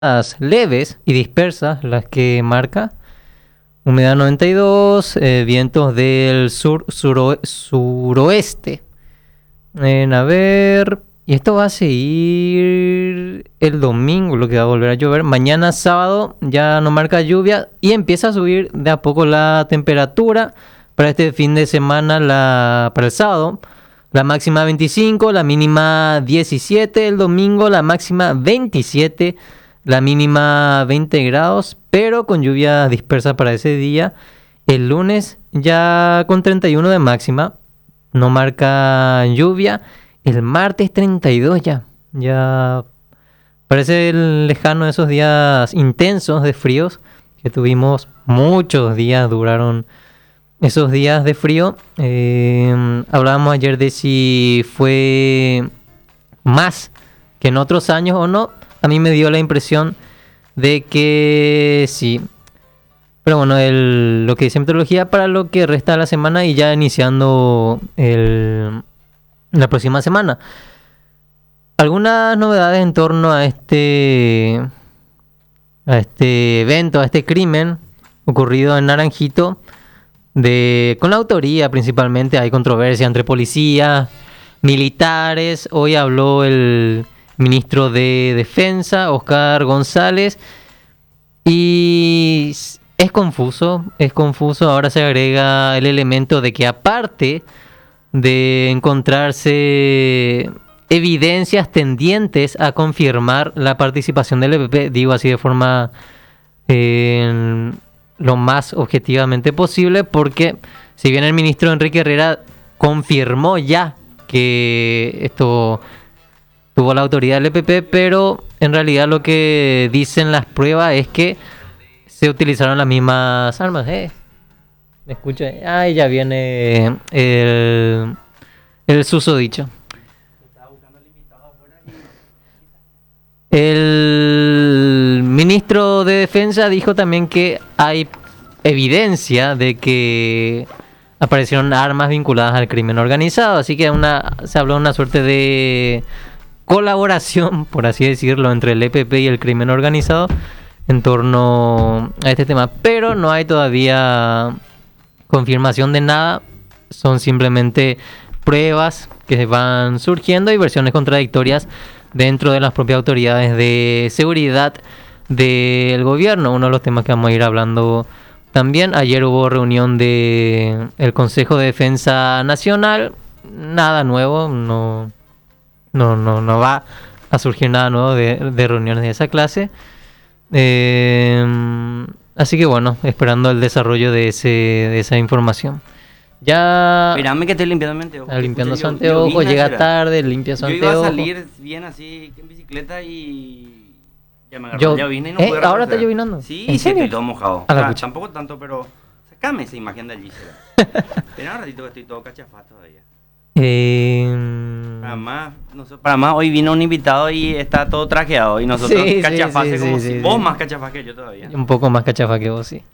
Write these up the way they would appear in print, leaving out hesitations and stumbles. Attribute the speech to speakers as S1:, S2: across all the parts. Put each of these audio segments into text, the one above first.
S1: leves y dispersas las que marca. Humedad 92, vientos del suroeste. A ver, y esto va a seguir el domingo, lo que va a volver a llover. Mañana sábado ya no marca lluvia y empieza a subir de a poco la temperatura para este fin de semana, para el sábado. La máxima 25, la mínima 17, el domingo la máxima 27, la mínima 20 grados, pero con lluvia dispersa para ese día. El lunes ya con 31 de máxima, no marca lluvia. El martes 32 ya parece lejano esos días intensos de fríos que tuvimos. Muchos días duraron esos días de frío. Hablábamos ayer de si fue más que en otros años o no. A mí me dio la impresión de que sí. Pero bueno, lo que dice meteorología para lo que resta de la semana y ya iniciando la próxima semana. Algunas novedades en torno a este evento, a este crimen ocurrido en Naranjito. Con la autoría principalmente hay controversia entre policías, militares. Hoy habló el ministro de Defensa, Oscar González, y es confuso. Ahora se agrega el elemento de que aparte de encontrarse evidencias tendientes a confirmar la participación del EPP, digo así de forma lo más objetivamente posible, porque si bien el ministro Enrique Herrera confirmó ya que esto tuvo la autoridad del EPP, pero en realidad lo que dicen las pruebas es que se utilizaron las mismas armas. ¿Me escucha? Ahí ya viene el susodicho. El ministro de Defensa dijo también que hay evidencia de que aparecieron armas vinculadas al crimen organizado, así que se habló de una suerte de colaboración, por así decirlo, entre el EPP y el crimen organizado en torno a este tema, pero no hay todavía confirmación de nada. Son simplemente pruebas que van surgiendo y versiones contradictorias dentro de las propias autoridades de seguridad del gobierno. Uno de los temas que vamos a ir hablando también. Ayer hubo reunión del Consejo de Defensa Nacional. Nada nuevo, no va a surgir nada nuevo de reuniones de esa clase. Así que bueno, esperando el desarrollo de esa información. Ya.
S2: Espérame que estoy limpiando mi anteojo.
S1: Limpiando su anteojo, llega tarde, limpia su anteojo.
S2: Yo iba a salir bien así en bicicleta y ya me agarró la llovina y no pude regresar.
S1: ¿Ahora está llovinando?
S2: Sí,
S1: ¿En serio?
S2: estoy todo mojado. Tampoco tanto, pero sacame esa imagen de allí. Pero un ratito que estoy todo cachafá todavía. Para más, hoy vino un invitado y está todo trajeado y nosotros cachafaste como si vos más cachafá que yo todavía.
S1: Un poco más cachafá que vos, sí.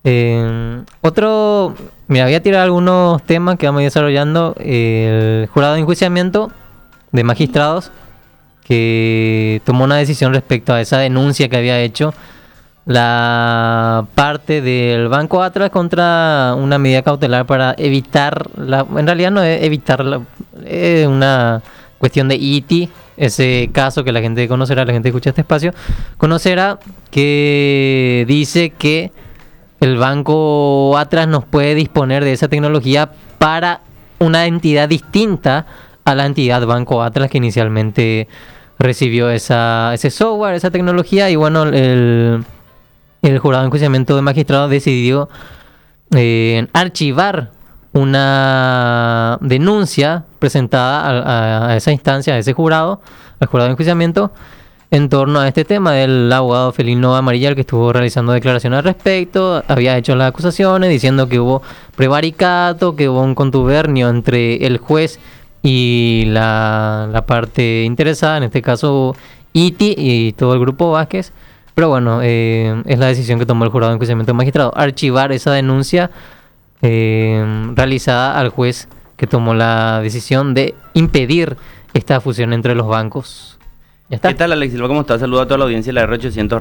S1: Voy a tirar algunos temas que vamos a ir desarrollando. El jurado de enjuiciamiento de magistrados que tomó una decisión respecto a esa denuncia que había hecho la parte del Banco Atlas contra una medida cautelar para evitar en realidad no es evitar es una cuestión de ITI, ese caso que la gente conocerá, la gente que escucha este espacio conocerá, que dice que el Banco Atlas nos puede disponer de esa tecnología para una entidad distinta a la entidad Banco Atlas que inicialmente recibió ese software, esa tecnología. Y bueno, el jurado de enjuiciamiento de magistrados decidió archivar una denuncia presentada a esa instancia, a ese jurado, al jurado de enjuiciamiento, en torno a este tema del abogado Felino Amarilla, el que estuvo realizando declaraciones al respecto. Había hecho las acusaciones diciendo que hubo prevaricato, que hubo un contubernio entre el juez y la parte interesada, en este caso ITI y todo el grupo Vázquez. Pero bueno, es la decisión que tomó el jurado de enjuiciamiento de magistrado, archivar esa denuncia realizada al juez que tomó la decisión de impedir esta fusión entre los bancos. Ya está.
S2: ¿Qué tal, Alex Silva? ¿Cómo estás? Saludos a toda la audiencia de la R800